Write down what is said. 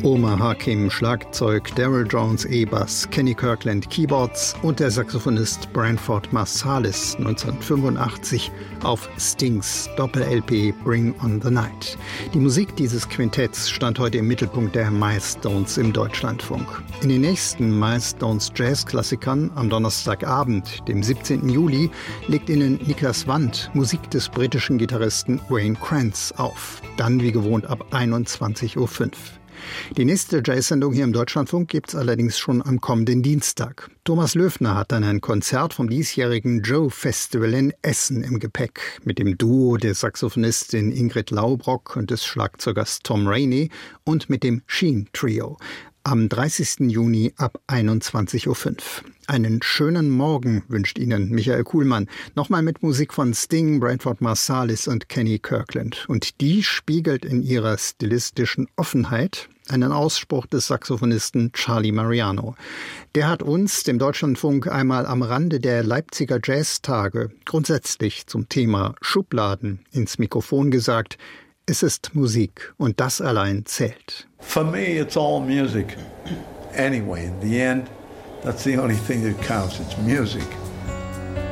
Omar Hakim Schlagzeug, Daryl Jones E-Bass, Kenny Kirkland Keyboards und der Saxophonist Branford Marsalis 1985 auf Stings Doppel-LP Bring on the Night. Die Musik dieses Quintetts stand heute im Mittelpunkt der Milestones im Deutschlandfunk. In den nächsten Milestones Jazz-Klassikern am Donnerstagabend, dem 17. Juli, legt Ihnen Niklas Wandt Musik des britischen Gitarristen Wayne Krantz auf. Dann wie gewohnt ab 21:05 Uhr. Die nächste Jazz-Sendung hier im Deutschlandfunk gibt's allerdings schon am kommenden Dienstag. Thomas Löfner hat dann ein Konzert vom diesjährigen Joe Festival in Essen im Gepäck mit dem Duo der Saxophonistin Ingrid Laubrock und des Schlagzeugers Tom Rainey und mit dem Sheen Trio. Am 30. Juni ab 21:05 Uhr. Einen schönen Morgen wünscht Ihnen Michael Kuhlmann. Nochmal mit Musik von Sting, Branford Marsalis und Kenny Kirkland. Und die spiegelt in ihrer stilistischen Offenheit einen Ausspruch des Saxophonisten Charlie Mariano. Der hat uns, dem Deutschlandfunk, einmal am Rande der Leipziger Jazztage grundsätzlich zum Thema Schubladen ins Mikrofon gesagt: Es ist Musik und das allein zählt. For me, it's all music. Anyway, in the end, that's the only thing that counts. It's music.